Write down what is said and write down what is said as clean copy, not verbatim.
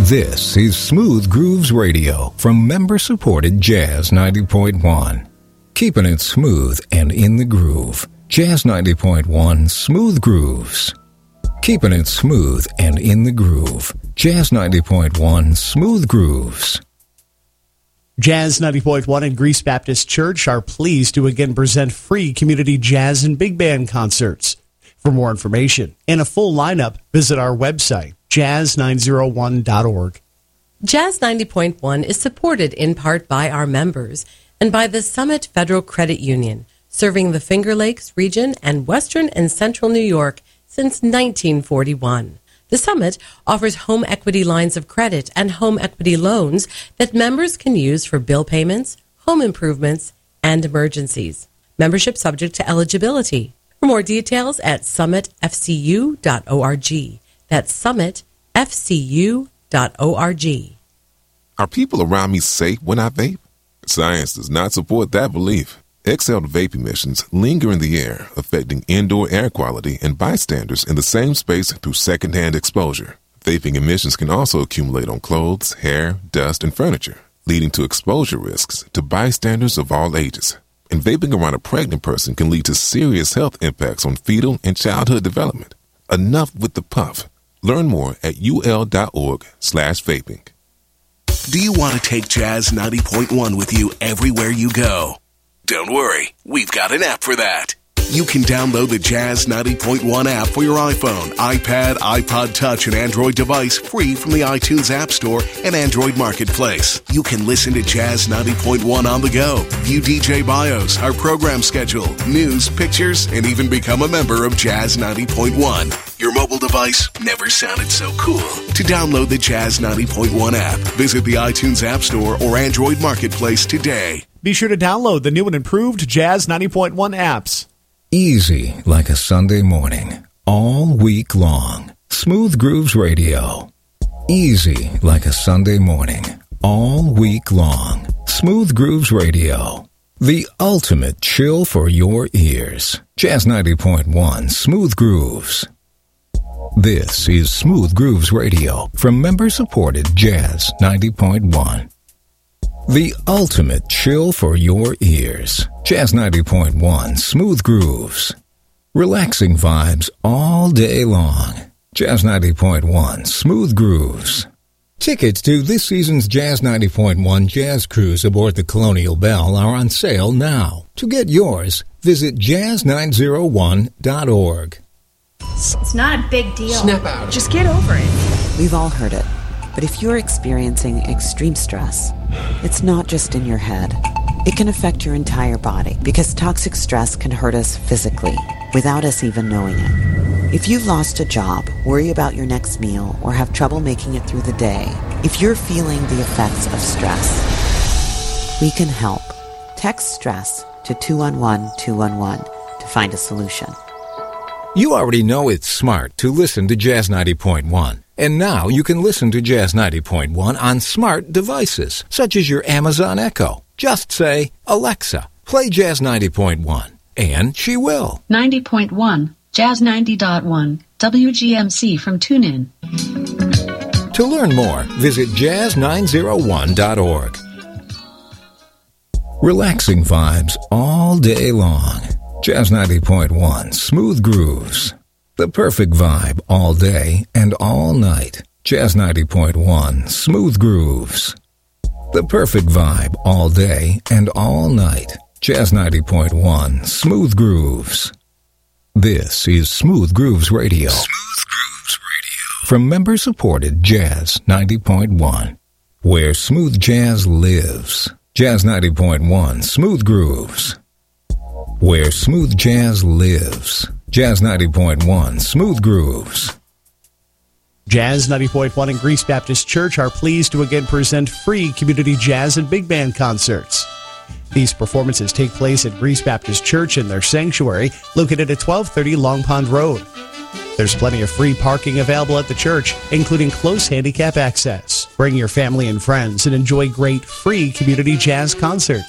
This is Smooth Grooves Radio from member-supported Jazz 90.1. Keeping it smooth and in the groove. Jazz 90.1 Smooth Grooves. Keeping it smooth and in the groove. Jazz 90.1 Smooth Grooves. Jazz 90.1 and Greece Baptist Church are pleased to again present free community jazz and big band concerts. For more information and a full lineup, visit our website, jazz901.org. Jazz 90.1 is supported in part by our members and by the Summit Federal Credit Union, serving the Finger Lakes region and western and central New York since 1941. The Summit offers home equity lines of credit and home equity loans that members can use for bill payments, home improvements, and emergencies. Membership subject to eligibility. For more details at summitfcu.org. That's summitfcu.org. Are people around me safe when I vape? Science does not support that belief. Exhaled vape emissions linger in the air, affecting indoor air quality and bystanders in the same space through secondhand exposure. Vaping emissions can also accumulate on clothes, hair, dust, and furniture, leading to exposure risks to bystanders of all ages. And vaping around a pregnant person can lead to serious health impacts on fetal and childhood development. Enough with the puff. Learn more at ul.org/vaping. Do you want to take Jazz 90.1 with you everywhere you go? Don't worry, we've got an app for that. You can download the Jazz 90.1 app for your iPhone, iPad, iPod Touch, and Android device free from the iTunes App Store and Android Marketplace. You can listen to Jazz 90.1 on the go, view DJ bios, our program schedule, news, pictures, and even become a member of Jazz 90.1. Your mobile device never sounded so cool. To download the Jazz 90.1 app, visit the iTunes App Store or Android Marketplace today. Be sure to download the new and improved Jazz 90.1 apps. Easy like a Sunday morning, all week long. Smooth Grooves Radio. Easy like a Sunday morning, all week long. Smooth Grooves Radio. The ultimate chill for your ears. Jazz 90.1 Smooth Grooves. This is Smooth Grooves Radio from member-supported Jazz 90.1. The ultimate chill for your ears. Jazz 90.1 Smooth Grooves. Relaxing vibes all day long. Jazz 90.1 Smooth Grooves. Tickets to this season's Jazz 90.1 Jazz Cruise aboard the Colonial Belle are on sale now. To get yours, visit jazz901.org. It's not a big deal. Snap out. Just get over it. We've all heard it. But if you're experiencing extreme stress, it's not just in your head. It can affect your entire body because toxic stress can hurt us physically without us even knowing it. If you've lost a job, worry about your next meal, or have trouble making it through the day, if you're feeling the effects of stress, we can help. Text stress to 211-211 to find a solution. You already know it's smart to listen to Jazz 90.1. And now you can listen to Jazz 90.1 on smart devices, such as your Amazon Echo. Just say, Alexa, play Jazz 90.1, and she will. 90.1, Jazz 90.1, WGMC from TuneIn. To learn more, visit jazz901.org. Relaxing vibes all day long. Jazz 90.1 Smooth Grooves. The perfect vibe all day and all night. Jazz 90.1 Smooth Grooves. The perfect vibe all day and all night. Jazz 90.1 Smooth Grooves. This is Smooth Grooves Radio. Smooth Grooves Radio. From member-supported Jazz 90.1. Where smooth jazz lives. Jazz 90.1 Smooth Grooves. Where smooth jazz lives. Jazz 90.1 Smooth Grooves. Jazz 90.1 and Greece Baptist Church are pleased to again present free community jazz and big band concerts. These performances take place at Greece Baptist Church in their sanctuary, located at 1230 Long Pond Road. There's plenty of free parking available at the church, including close handicap access. Bring your family and friends and enjoy great free community jazz concerts.